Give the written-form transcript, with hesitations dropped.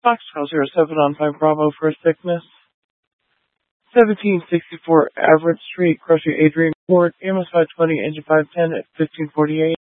Foxtrot 07 on 5 Bravo for sickness. 1764 Everett Street, Grocery Adrian Court, Amos 520, Engine 510 at 1548.